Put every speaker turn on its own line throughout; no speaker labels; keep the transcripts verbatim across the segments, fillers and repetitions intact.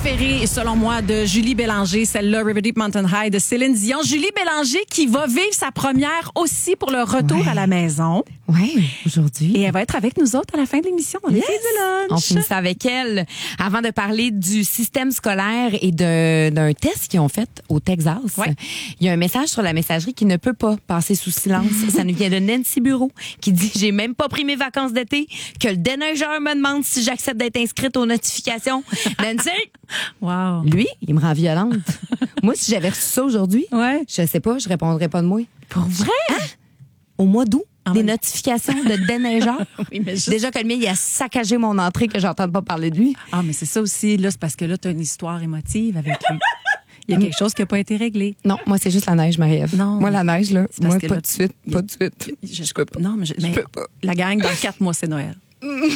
préférée, selon moi, de Julie Bélanger, celle-là, River Deep Mountain High de Céline Dion. Julie Bélanger qui va vivre sa première aussi pour le retour
ouais.
à la maison.
Oui, aujourd'hui.
Et elle va être avec nous autres à la fin de l'émission. On
Yes.
est du lunch.
On finit ça avec elle. Avant de parler du système scolaire et de, d'un test qu'ils ont fait au Texas,
ouais.
il y a un message sur la messagerie qui ne peut pas passer sous silence. Ça nous vient de Nancy Bureau qui dit « J'ai même pas pris mes vacances d'été, que le déneigeur me demande si j'accepte d'être inscrite aux notifications. » Nancy!
Wow.
Lui, il me rend violente. Moi, si j'avais reçu ça aujourd'hui,
ouais.
je sais pas, je répondrais pas de moi.
Pour vrai?
Hein? Au mois d'août,
ah,
des
oui.
notifications de déneigeurs.
oui, mais juste...
Déjà que le mien, il a saccagé mon entrée que j'entende pas parler de lui.
Ah, mais c'est ça aussi. Là, c'est parce que là, tu as une histoire émotive avec lui. Il y a quelque chose qui n'a pas été réglé.
Non, moi, c'est juste la neige, Marie-Ève.
Non.
Moi, la neige, là, moi, pas
là,
de suite,
il...
pas de suite.
Je,
je peux pas.
Non, mais, je,
je
mais
peux pas.
La gang, dans quatre mois, c'est Noël. Je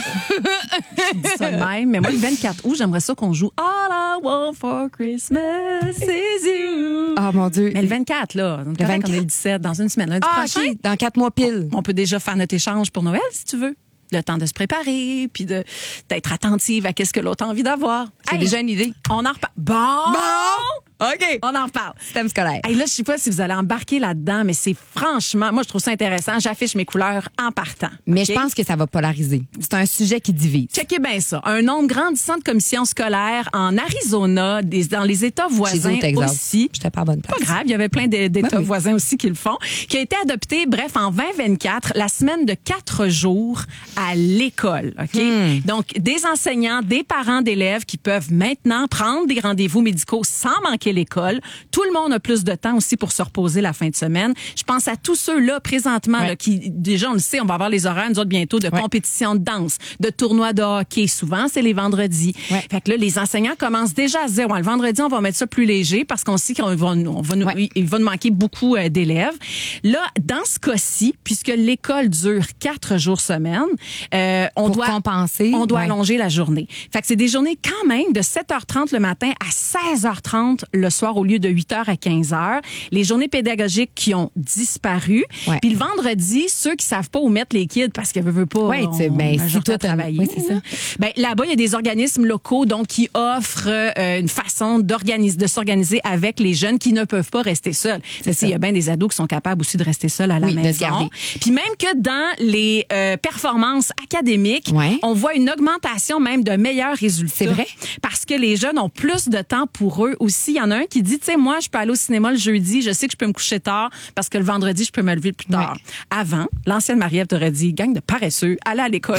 dis ça de même, mais moi, le vingt-quatre août, j'aimerais ça qu'on joue All I Want for Christmas is You.
Ah, mon Dieu.
Mais le vingt-quatre, là. Donc,
le vingt-quatre?
on est le dix-sept, dans une semaine. Lundi
ah,
prochain.
OK. Dans quatre mois pile.
On peut déjà faire notre échange pour Noël, si tu veux. Le temps de se préparer, puis de, d'être attentive à qu'est-ce que l'autre a envie d'avoir.
J'ai
hey,
déjà une idée.
On en reparle. Bon!
Bon! OK.
On en reparle.
Système scolaire.
Hey, là, je sais pas si vous allez embarquer là-dedans, mais c'est franchement, moi, je trouve ça intéressant. J'affiche mes couleurs en partant.
Mais
okay?
je pense que ça va polariser. C'est un sujet qui divise.
Checkez bien ça. Un nombre grandissant de commissions scolaires en Arizona, des, dans les États voisins aussi.
J'étais pas à bonne place.
Pas grave, il y avait plein d'États
ben oui.
voisins aussi qui le font. Qui a été adopté, bref, en vingt vingt-quatre, la semaine de quatre jours à l'école. OK? Hmm. Donc, des enseignants, des parents d'élèves qui peuvent maintenant prendre des rendez-vous médicaux sans manquer l'école. Tout le monde a plus de temps aussi pour se reposer la fin de semaine. Je pense à tous ceux-là, présentement, ouais. là, qui, déjà, on le sait, on va avoir les horaires, nous autres, bientôt, de ouais. compétition de danse, de tournois de hockey. Souvent, c'est les vendredis. Ouais. Fait que là, les enseignants commencent déjà à se dire, ouais, le vendredi, on va mettre ça plus léger parce qu'on sait qu'on va, on va nous, ouais. il va nous manquer beaucoup euh, d'élèves. Là, dans ce cas-ci, puisque l'école dure quatre jours semaine, euh, on
pour
doit
compenser,
on doit
ouais.
allonger la journée. Fait que c'est des journées quand même de sept heures trente le matin à seize heures trente le soir au lieu de huit heures à quinze heures. Les journées pédagogiques qui ont disparu. Ouais. Puis le vendredi, ceux qui savent pas où mettre les kids parce qu'ils veulent pas
ouais, on, ben,
on,
c'est tout
travailler.
Oui, c'est ça.
Ben, là-bas, il y a des organismes locaux donc qui offrent euh, une façon d'organiser, de s'organiser avec les jeunes qui ne peuvent pas rester seuls. Il y a bien des ados qui sont capables aussi de rester seuls à la
oui,
maison. Puis même que dans les euh, performances académiques, ouais. on voit une augmentation même de meilleurs résultats.
C'est vrai.
Parce que les jeunes ont plus de temps pour eux aussi. Il y en a un qui dit, tu sais, moi, je peux aller au cinéma le jeudi, je sais que je peux me coucher tard parce que le vendredi, je peux me lever plus tard. Ouais. Avant, l'ancienne Marie-Ève t'aurait dit, gang de paresseux, allez à l'école.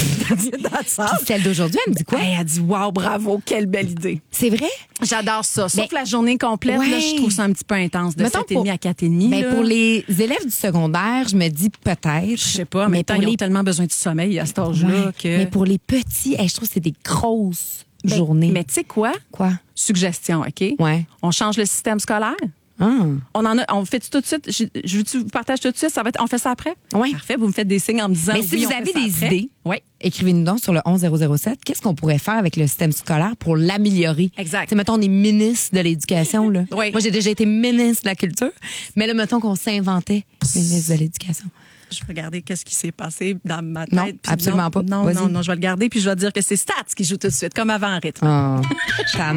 Celle d'aujourd'hui, elle me dit quoi?
Elle a dit, wow, bravo, quelle belle idée.
C'est vrai?
J'adore ça. Sauf
ben,
la journée complète, ouais. là, je trouve ça un petit peu intense, de sept heures trente à quatre heures trente.
Ben, pour les élèves du secondaire, je me dis peut-être. Je
sais pas, mais, mais pour ils les... ont tellement besoin du sommeil à cet âge-là
ouais.
que...
Mais pour les petits, hey, je trouve que c'est des grosses
ben,
journées.
Mais tu sais quoi?
Quoi?
Suggestion, OK?
Ouais.
On change le système scolaire.
Ah.
On en a, on fait tout de suite. Je, je veux-tu vous partage tout de suite. Ça va être, on fait ça après.
Oui.
Parfait. Vous me faites des signes en me disant.
Mais si
oui,
vous avez des
après.
idées,
oui.
écrivez-nous donc sur le onze zéro zéro sept. Qu'est-ce qu'on pourrait faire avec le système scolaire pour l'améliorer?
Exact.
T'sais, mettons, on est ministre de l'éducation, là.
Oui.
Moi, j'ai déjà été ministre de la culture. Mais là, mettons qu'on s'inventait ministre de l'éducation.
Je vais regarder qu'est-ce qui s'est passé dans ma tête.
Non, absolument
non,
pas.
Non,
Vas-y.
non, non, je vais le garder puis je vais dire que c'est Stats qui joue tout de suite, comme avant en rythme.
Oh.